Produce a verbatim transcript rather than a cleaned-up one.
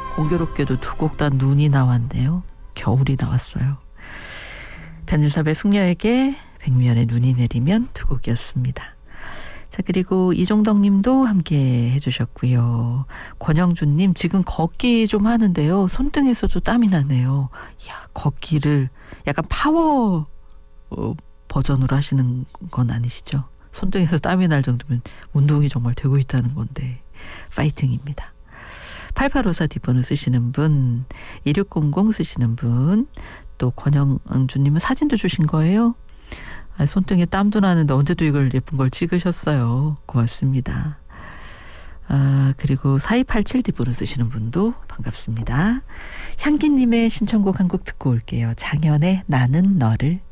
공교롭게도 두 곡 다 눈이 나왔네요. 겨울이 나왔어요. 변진섭의 숙녀에게 백미연의 눈이 내리면 두 곡이었습니다. 자, 그리고 이종덕 님도 함께 해주셨고요. 권영준님, 지금 걷기 좀 하는데요. 손등에서도 땀이 나네요. 야, 걷기를 약간 파워 어, 버전으로 하시는 건 아니시죠? 손등에서 땀이 날 정도면 운동이 정말 되고 있다는 건데 파이팅입니다. 팔팔오사 뒷번호 쓰시는 분, 이육공공 쓰시는 분, 또 권영준님은 사진도 주신 거예요? 아, 손등에 땀도 나는데 언제도 이걸 예쁜 걸 찍으셨어요. 고맙습니다. 아, 그리고 사이팔칠 뒷번호 쓰시는 분도 반갑습니다. 향기님의 신청곡 한 곡 듣고 올게요. 장현의 나는 너를.